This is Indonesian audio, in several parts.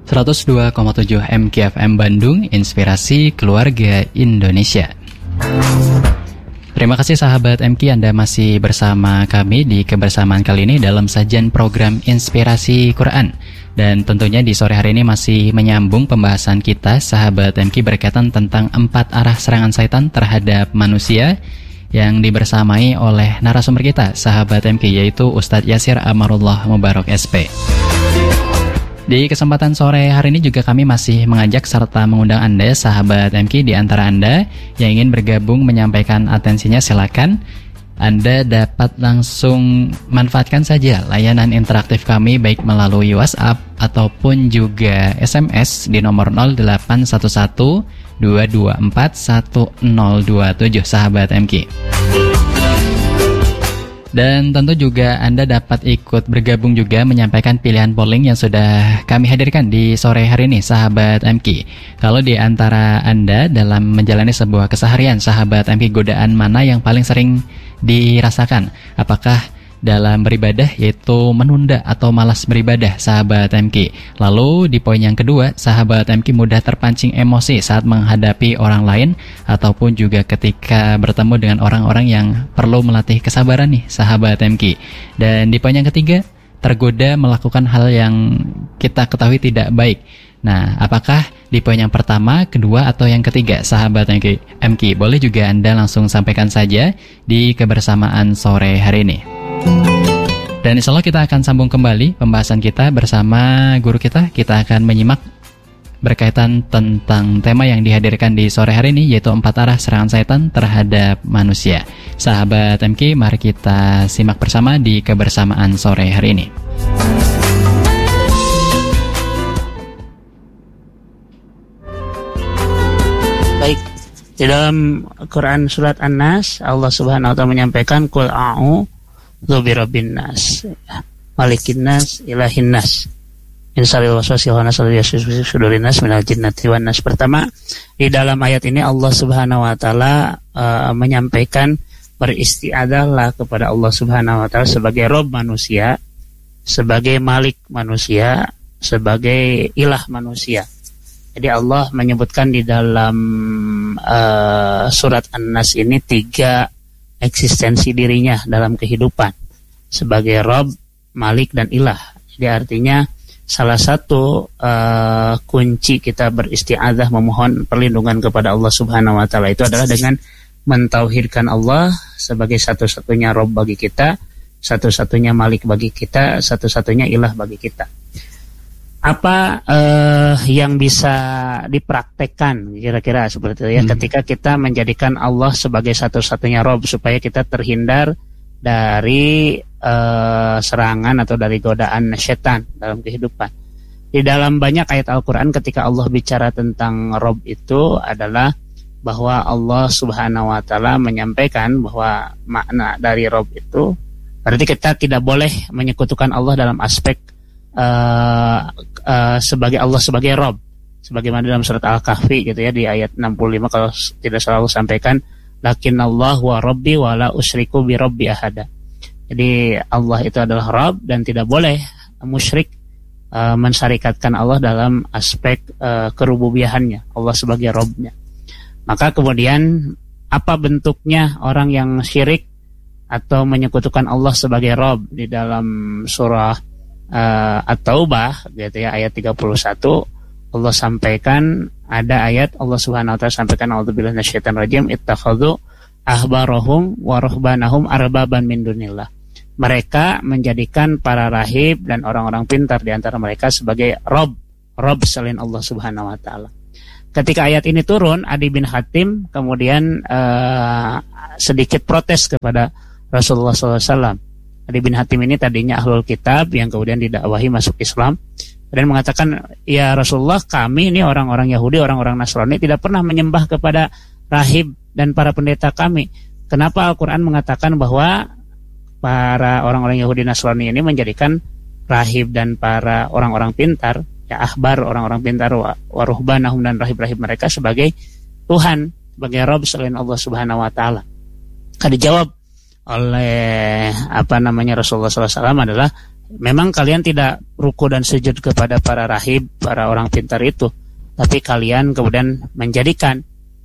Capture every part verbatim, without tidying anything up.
seratus dua koma tujuh M K F M Bandung, Inspirasi Keluarga Indonesia. Terima kasih sahabat M K, Anda masih bersama kami di kebersamaan kali ini dalam sajian program Inspirasi Quran. Dan tentunya di sore hari ini masih menyambung pembahasan kita sahabat M K berkaitan tentang empat arah serangan syaitan terhadap manusia yang dibersamai oleh narasumber kita sahabat M K, yaitu Ustadz Yasir Amarullah Mubarak S P. Di kesempatan sore hari ini juga kami masih mengajak serta mengundang Anda sahabat M K, di antara Anda yang ingin bergabung menyampaikan atensinya, silakan Anda dapat langsung manfaatkan saja layanan interaktif kami baik melalui WhatsApp ataupun juga S M S di nomor nol delapan satu satu dua dua empat satu nol dua tujuh sahabat M K. Dan tentu juga Anda dapat ikut bergabung juga menyampaikan pilihan polling yang sudah kami hadirkan di sore hari ini sahabat M K. Kalau di antara Anda dalam menjalani sebuah keseharian sahabat M K, godaan mana yang paling sering dirasakan? Apakah dalam beribadah, yaitu menunda atau malas beribadah sahabat M K? Lalu di poin yang kedua, sahabat M K mudah terpancing emosi saat menghadapi orang lain ataupun juga ketika bertemu dengan orang-orang yang perlu melatih kesabaran nih sahabat M K. Dan di poin yang ketiga, tergoda melakukan hal yang kita ketahui tidak baik. Nah, apakah di poin yang pertama, kedua, atau yang ketiga sahabat M K? M K, boleh juga Anda langsung sampaikan saja di kebersamaan sore hari ini. Dan insya Allah kita akan sambung kembali pembahasan kita bersama guru kita. Kita akan menyimak berkaitan tentang tema yang dihadirkan di sore hari ini, yaitu empat arah serangan setan terhadap manusia. Sahabat M K, mari kita simak bersama di kebersamaan sore hari ini. Baik, di dalam Quran surat An-Nas, Allah Subhanahu wa taala menyampaikan qul a'u Dzubirabbin nas, malikin nas, ilahin nas, insalil waswasil nas, sudurin nas, minal jinnati wan nas. Pertama, di dalam ayat ini Allah Subhanahu wa taala uh, menyampaikan beristiadzahlah kepada Allah Subhanahu wa taala sebagai Rabb manusia, sebagai Malik manusia, sebagai ilah manusia. Jadi Allah menyebutkan di dalam uh, surat An-Nas ini tiga eksistensi dirinya dalam kehidupan sebagai Rabb, Malik, dan Ilah. Jadi artinya salah satu uh, kunci kita beristiadzah memohon perlindungan kepada Allah Subhanahu wa taala itu adalah dengan mentauhidkan Allah sebagai satu-satunya Rabb bagi kita, satu-satunya Malik bagi kita, satu-satunya Ilah bagi kita. Apa uh, yang bisa dipraktekkan kira-kira seperti itu ya, hmm. ketika kita menjadikan Allah sebagai satu-satunya Rabb supaya kita terhindar dari uh, serangan atau dari godaan setan dalam kehidupan. Di dalam banyak ayat Al-Quran ketika Allah bicara tentang Rabb itu adalah bahwa Allah Subhanahu wa taala menyampaikan bahwa makna dari Rabb itu berarti kita tidak boleh menyekutukan Allah dalam aspek Uh, uh, sebagai Allah sebagai Rabb, sebagaimana dalam surat Al-Kahfi gitu ya, di ayat enam puluh lima kalau tidak salah sampaikan, lakinnallah wa rabbi wa la usyriku bi rabbi ahada. Jadi Allah itu adalah Rabb dan tidak boleh musyrik uh, mensyarikatkan Allah dalam aspek uh, kerububiahannya, Allah sebagai Rabbnya. Maka kemudian apa bentuknya orang yang syirik atau menyekutukan Allah sebagai Rabb? Di dalam surah Uh, At-Taubah gitu ya, ayat tiga puluh satu Allah sampaikan, ada ayat Allah Subhanahu wa taala sampaikan, a'udzubillahi minasyaitonir rajim, ittakhadhu ahbarahum wa ruhbanahum arbaban min dunillah. Mereka menjadikan para rahib dan orang-orang pintar di antara mereka sebagai Rabb, Rabb selain Allah Subhanahu wa taala. Ketika ayat ini turun, Adi bin Hatim kemudian uh, sedikit protes kepada Rasulullah sallallahu alaihi wasallam. Adi bin Hatim ini tadinya ahlul kitab yang kemudian didakwahi masuk Islam dan mengatakan, ya Rasulullah, kami ini orang-orang Yahudi, orang-orang Nasrani tidak pernah menyembah kepada rahib dan para pendeta kami. Kenapa Al-Quran mengatakan bahwa para orang-orang Yahudi Nasrani ini menjadikan rahib dan para orang-orang pintar, ya ahbar, orang-orang pintar, waruhbanahum, dan rahib-rahib mereka sebagai Tuhan, sebagai Rabb selain Allah Subhanahu wa taala? Kan dijawab oleh apa namanya Rasulullah sallallahu alaihi wasallam adalah Memang kalian tidak ruku dan sujud kepada para rahib, para orang pintar itu, tapi kalian kemudian menjadikan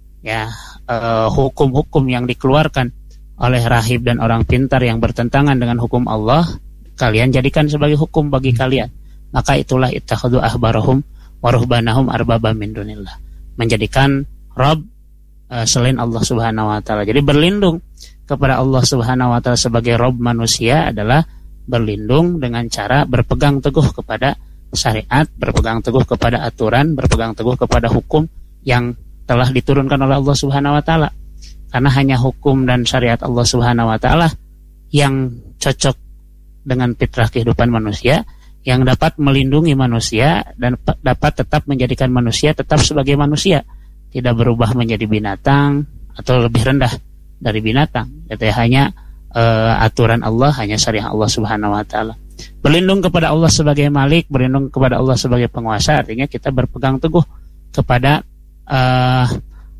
ya uh, hukum-hukum yang dikeluarkan oleh rahib dan orang pintar yang bertentangan dengan hukum Allah, kalian jadikan sebagai hukum bagi kalian. Maka itulah ittakhadhu ahbarahum wa ruhbanahum arbaba min dunillah, menjadikan Rabb uh, selain Allah Subhanahu wa taala. Jadi berlindung kepada Allah Subhanahu wa taala sebagai Rabb manusia adalah berlindung dengan cara berpegang teguh kepada syariat, berpegang teguh kepada aturan, berpegang teguh kepada hukum yang telah diturunkan oleh Allah Subhanahu wa taala. Karena hanya hukum dan syariat Allah Subhanahu wa taala yang cocok dengan fitrah kehidupan manusia, yang dapat melindungi manusia dan dapat tetap menjadikan manusia tetap sebagai manusia, tidak berubah menjadi binatang atau lebih rendah dari binatang. Itu hanya Uh, aturan Allah, hanya syariat Allah Subhanahu wa taala. Berlindung kepada Allah sebagai Malik, berlindung kepada Allah sebagai penguasa, artinya kita berpegang teguh kepada uh,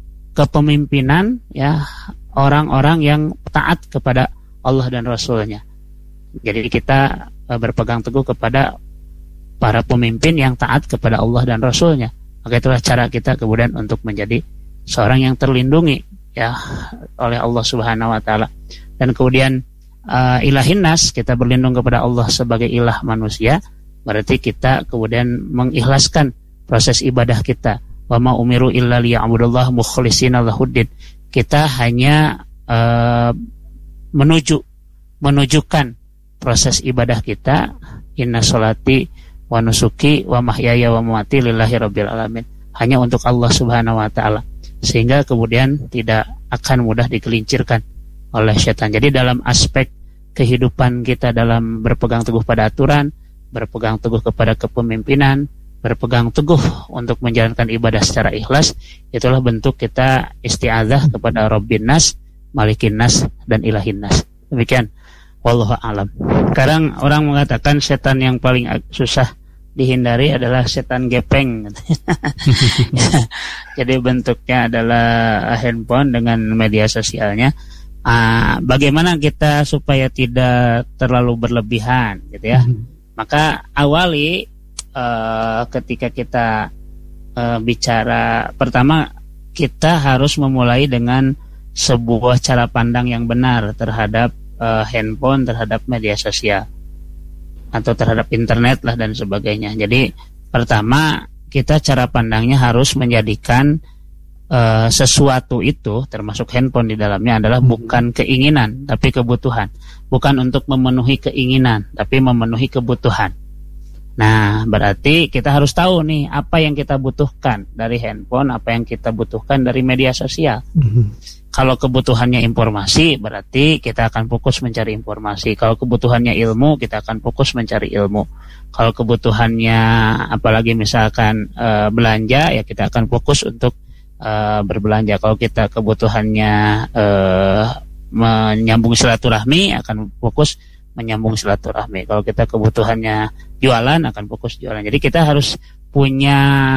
kepemimpinan ya orang-orang yang taat kepada Allah dan Rasulnya. Jadi kita uh, berpegang teguh kepada para pemimpin yang taat kepada Allah dan Rasulnya. Maka itulah cara kita kemudian untuk menjadi seorang yang terlindungi ya oleh Allah Subhanahu wa taala. Dan kemudian uh, ilahin nas, kita berlindung kepada Allah sebagai ilah manusia, berarti kita kemudian mengikhlaskan proses ibadah kita. Wa ma umiru illa liya'budullaha mukhlishina lahuddin. Kita hanya uh, menuju menunjukkan proses ibadah kita, inna sholati wa nusuki wa mahyaya wa mamati lillahi rabbil alamin, hanya untuk Allah Subhanahu wa taala, sehingga kemudian tidak akan mudah digelincirkan oleh setan. Jadi dalam aspek kehidupan kita, dalam berpegang teguh pada aturan, berpegang teguh kepada kepemimpinan, berpegang teguh untuk menjalankan ibadah secara ikhlas, itulah bentuk kita isti'adzah kepada Rabbin Nas, Malikin Nas, dan Ilahin Nas. Demikian, wallahu a'lam. Sekarang orang mengatakan setan yang paling susah dihindari adalah setan gepeng. Jadi bentuknya adalah handphone dengan media sosialnya. Uh, bagaimana kita supaya tidak terlalu berlebihan gitu ya. Hmm. Maka awali uh, ketika kita uh, bicara, pertama kita harus memulai dengan sebuah cara pandang yang benar terhadap uh, handphone, terhadap media sosial atau terhadap internet lah dan sebagainya. Jadi pertama kita cara pandangnya harus menjadikan Uh, sesuatu itu, termasuk handphone di dalamnya, adalah bukan keinginan tapi kebutuhan. Bukan untuk memenuhi keinginan tapi memenuhi kebutuhan. Nah, berarti kita harus tahu nih apa yang kita butuhkan dari handphone, apa yang kita butuhkan dari media sosial. Mm-hmm. Kalau kebutuhannya informasi, berarti kita akan fokus mencari informasi. Kalau kebutuhannya ilmu, kita akan fokus mencari ilmu. Kalau kebutuhannya apalagi misalkan uh, belanja, ya kita akan fokus untuk Uh, berbelanja. Kalau kita kebutuhannya uh, menyambung silaturahmi, akan fokus menyambung silaturahmi. Kalau kita kebutuhannya jualan, akan fokus jualan. Jadi kita harus punya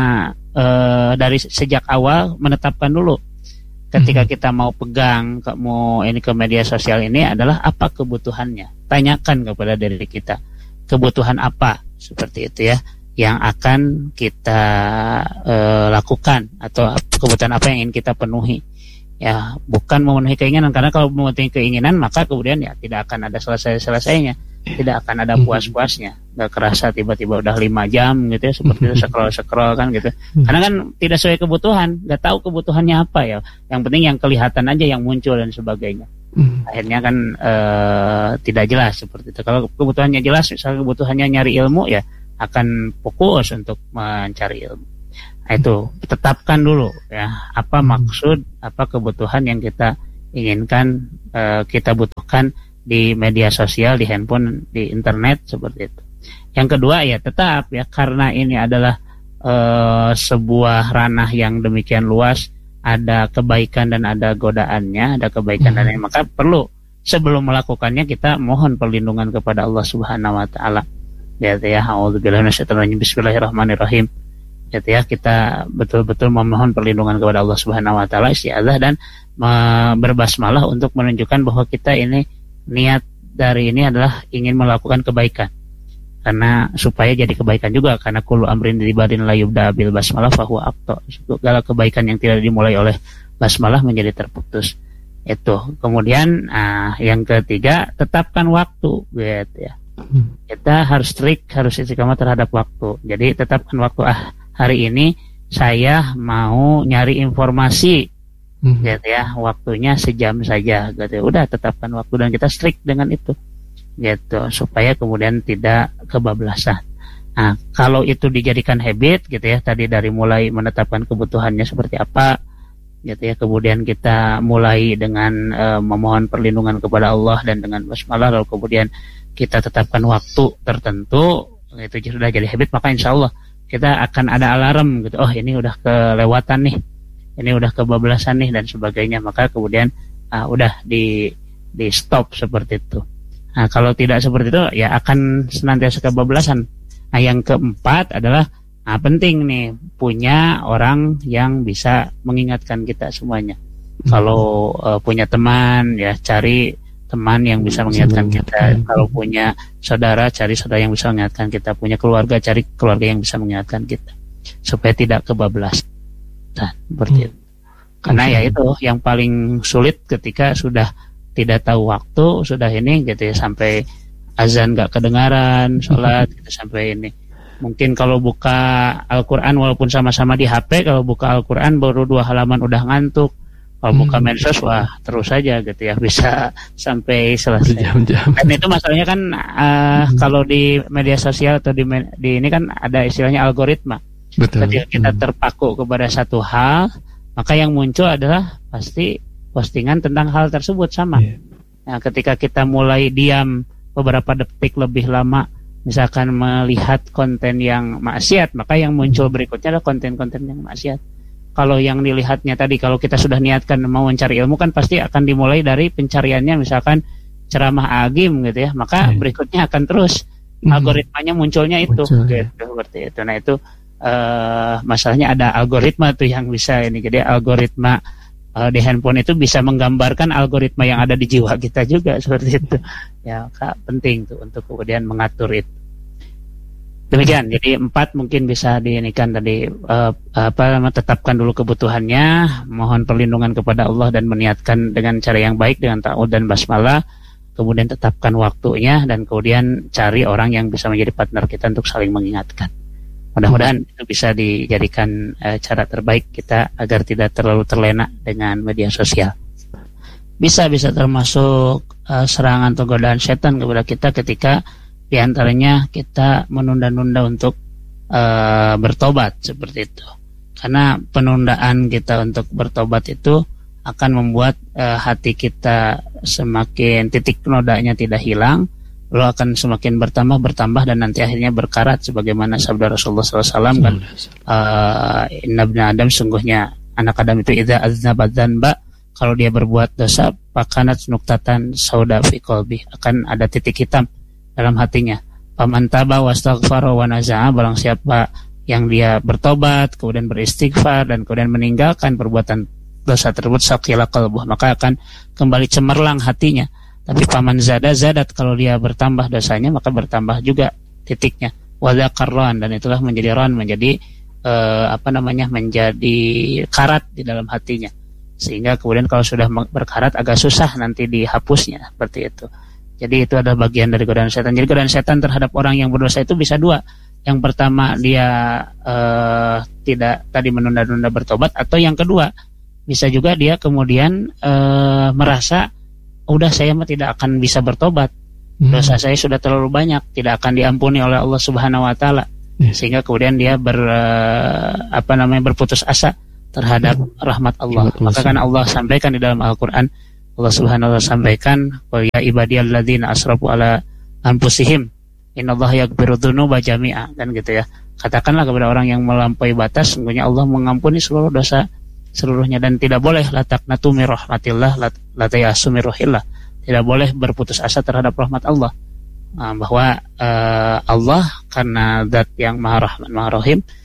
uh, dari sejak awal menetapkan dulu ketika kita mau pegang, mau ini ke media sosial ini adalah apa kebutuhannya. Tanyakan kepada diri kita, kebutuhan apa, seperti itu ya, yang akan kita e, lakukan, atau kebutuhan apa yang ingin kita penuhi. Ya, bukan memenuhi keinginan, karena kalau memenuhi keinginan maka kemudian ya tidak akan ada selesai-selesainya, tidak akan ada puas-puasnya. Gak kerasa tiba-tiba udah lima jam gitu ya, seperti itu scroll-scroll kan gitu. Karena kan tidak sesuai kebutuhan, gak tahu kebutuhannya apa ya. Yang penting yang kelihatan aja, yang muncul dan sebagainya. Akhirnya kan e, tidak jelas seperti itu. Kalau kebutuhannya jelas, misalnya kebutuhannya nyari ilmu, ya akan fokus untuk mencari ilmu. Nah, itu tetapkan dulu ya, apa maksud, apa kebutuhan yang kita inginkan, e, kita butuhkan di media sosial, di handphone, di internet, seperti itu. Yang kedua ya tetap ya, karena ini adalah e, sebuah ranah yang demikian luas, ada kebaikan dan ada godaannya, ada kebaikan dan lain, maka perlu sebelum melakukannya kita mohon perlindungan kepada Allah Subhanahu wa taala. Ya ya, a'udzubillahi minasyaitonir rajim, bismillahirrahmanirrahim. Ya ya, kita betul-betul memohon perlindungan kepada Allah Subhanahu wa taala, isti'adzah, dan me- berbasmalah untuk menunjukkan bahwa kita ini niat dari ini adalah ingin melakukan kebaikan. karena supaya jadi kebaikan juga, karena kullu amrin dibarin la yubda bil basmalah fahuwa aqta. Segala kebaikan yang tidak dimulai oleh basmalah menjadi terputus. Itu. Kemudian ah, yang ketiga, tetapkan waktu gitu ya. Kita harus strict, harus istiqamah terhadap waktu. Jadi tetapkan waktu, ah hari ini saya mau nyari informasi hmm. gitu ya, waktunya sejam saja gitu. Udah, tetapkan waktu dan kita strict dengan itu. Gitu, supaya kemudian tidak kebablasan. Nah, kalau itu dijadikan habit gitu ya, tadi dari mulai menetapkan kebutuhannya seperti apa gitu ya, kemudian kita mulai dengan e, memohon perlindungan kepada Allah dan dengan basmalah, lalu kemudian kita tetapkan waktu tertentu, itu sudah jadi habit, maka insya Allah kita akan ada alarm gitu, oh ini udah kelewatan nih, ini udah kebablasan nih dan sebagainya, maka kemudian ah, udah di di stop seperti itu. Nah, kalau tidak seperti itu ya akan senantiasa kebablasan. Nah, yang keempat adalah nah, penting nih punya orang yang bisa mengingatkan kita semuanya. Hmm. Kalau uh, punya teman ya cari teman yang bisa mengingatkan kita. Kalau punya saudara cari saudara yang bisa mengingatkan kita. Punya keluarga cari keluarga yang bisa mengingatkan kita. Supaya tidak kebablasan. Nah, seperti hmm. itu. Karena ya itu yang paling sulit ketika sudah tidak tahu waktu, sudah ini gitu ya, sampai azan gak kedengaran, sholat gitu, sampai ini. Mungkin kalau buka Al-Quran walaupun sama-sama di H P, kalau buka Al-Quran baru dua halaman udah ngantuk. Kalau buka hmm. medsos, wah terus saja gitu ya, bisa sampai selesai. Jam-jam. Dan itu masalahnya kan uh, hmm. kalau di media sosial atau di, di ini kan ada istilahnya algoritma. Betul. Ketika kita hmm. terpaku kepada satu hal, maka yang muncul adalah pasti postingan tentang hal tersebut sama. Yeah. Nah, ketika kita mulai diam beberapa detik lebih lama, misalkan melihat konten yang maksiat, maka yang muncul berikutnya adalah konten-konten yang maksiat. Kalau yang dilihatnya tadi, kalau kita sudah niatkan mau mencari ilmu, kan pasti akan dimulai dari pencariannya, misalkan ceramah agim gitu ya, maka yeah. berikutnya akan terus mm. algoritmanya munculnya itu, Muncul, gitu, ya. Seperti itu. Nah itu uh, masalahnya ada algoritma tuh yang bisa ini. Jadi algoritma di handphone itu bisa menggambarkan algoritma yang ada di jiwa kita juga, seperti itu ya. Kak, penting tuh untuk kemudian mengatur itu. Demikian, jadi empat mungkin bisa diinikan tadi, uh, apa tetapkan dulu kebutuhannya, mohon perlindungan kepada Allah dan meniatkan dengan cara yang baik dengan ta'awudz dan basmalah, kemudian tetapkan waktunya, dan kemudian cari orang yang bisa menjadi partner kita untuk saling mengingatkan. Mudah-mudahan itu bisa dijadikan uh, cara terbaik kita agar tidak terlalu terlena dengan media sosial. Bisa bisa termasuk uh, serangan atau godaan setan kepada kita ketika diantaranya kita menunda-nunda untuk uh, bertobat, seperti itu. Karena penundaan kita untuk bertobat itu akan membuat uh, hati kita semakin, titik nodanya tidak hilang, lalu akan semakin bertambah bertambah dan nanti akhirnya berkarat, sebagaimana sabda Rasulullah shallallahu alaihi wasallam kan, uh, inna ibna Adam, sungguhnya anak Adam itu idza aznaba dzanba, kalau dia berbuat dosa, pakanat nuktatan sauda fi qalbi, akan ada titik hitam dalam hatinya. Faman taba wastaghfara wa naza'a, barang siapa yang dia bertobat kemudian beristighfar dan kemudian meninggalkan perbuatan dosa tersebut, saqila qalbuh, maka akan kembali cemerlang hatinya. Tapi paman zada zadat, kalau dia bertambah dosanya maka bertambah juga titiknya. Wadzakarran, dan itulah menjadi ron, menjadi eh, apa namanya menjadi karat di dalam hatinya, sehingga kemudian kalau sudah berkarat agak susah nanti dihapusnya, seperti itu. Jadi itu adalah bagian dari godaan setan. Jadi godaan setan terhadap orang yang berdosa itu bisa dua. Yang pertama dia eh, tidak tadi menunda-nunda bertobat, atau yang kedua bisa juga dia kemudian eh, merasa udah saya mah tidak akan bisa bertobat, dosa saya sudah terlalu banyak, tidak akan diampuni oleh Allah Subhanahu Wa Taala, yeah. Sehingga kemudian dia ber apa namanya berputus asa terhadap rahmat Allah. Maka kan Allah sampaikan di dalam Al-Quran, Allah Subhanahu Wa Taala sampaikan, ya ibadiyalladzina asrafu ala anfusihim innallaha yaghfiru dzunuba jami'a, kan gitu ya. Katakanlah kepada orang yang melampaui batas, sungguhnya Allah mengampuni seluruh dosa seluruhnya, dan tidak boleh la taqnatu mir rahmatillah, la tayasu mir rahillah, tidak boleh berputus asa terhadap rahmat Allah. Nah, bahwa uh, Allah karena zat yang Maha Rahman Maha Rahim,